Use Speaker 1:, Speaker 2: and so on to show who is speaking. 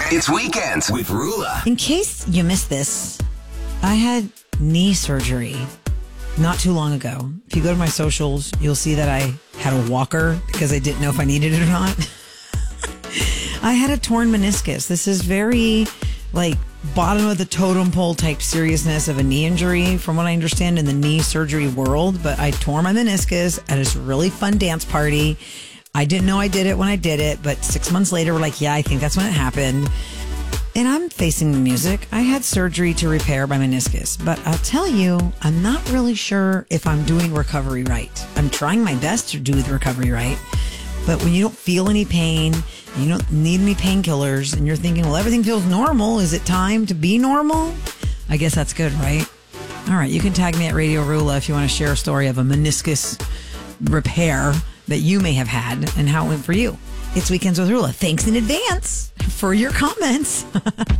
Speaker 1: It's Weekends with Rula.
Speaker 2: In case you missed this, I had knee surgery not too long ago. If you go to my socials, you'll see that I had a walker because I didn't know if I needed it or not. I had a torn meniscus. This is very bottom of the totem pole type seriousness of a knee injury from what I understand in the knee surgery world. But I tore my meniscus at this really fun dance party. I didn't know I did it when I did it, but 6 months later, we're like, yeah, I think that's when it happened. And I'm facing the music. I had surgery to repair my meniscus, but I'll tell you, I'm not really sure if I'm doing recovery right. I'm trying my best to do the recovery right, but when you don't feel any pain, and you don't need any painkillers, and you're thinking, well, everything feels normal. Is it time to be normal? I guess that's good, right? All right, you can tag me at Radio Rula if you want to share a story of a meniscus repair that you may have had and how it went for you. It's Weekends with Rula. Thanks in advance for your comments.